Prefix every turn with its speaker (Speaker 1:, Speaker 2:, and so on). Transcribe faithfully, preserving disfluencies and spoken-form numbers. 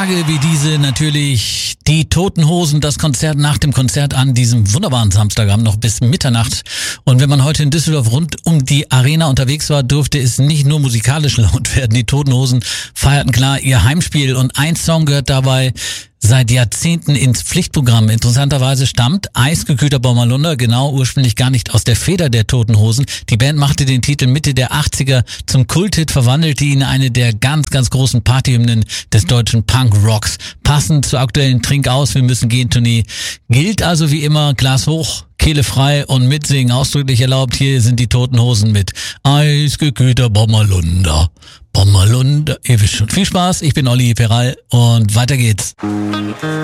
Speaker 1: Tage wie diese natürlich die Toten Hosen, das Konzert nach dem Konzert an diesem wunderbaren Samstagabend noch bis Mitternacht. Und wenn man heute in Düsseldorf rund um die Arena unterwegs war, durfte es nicht nur musikalisch laut werden. Die Toten Hosen feierten klar ihr Heimspiel und ein Song gehört dabei seit Jahrzehnten ins Pflichtprogramm. Interessanterweise stammt Eisgekühlter Bommerlunder genau ursprünglich gar nicht aus der Feder der Toten Hosen. Die Band machte den Titel Mitte der achtziger zum Kulthit, verwandelte ihn in eine der ganz, ganz großen Partyhymnen des deutschen Punk-Rocks. Passend zur aktuellen Trink aus, wir müssen gehen Tournee gilt also wie immer Glas hoch, Kehle frei und mitsingen ausdrücklich erlaubt. Hier sind die Toten Hosen mit Eisgekühlter Bommerlunder. Bommerlunder, ihr wisst schon. Viel Spaß, ich bin Olli Peral und weiter geht's.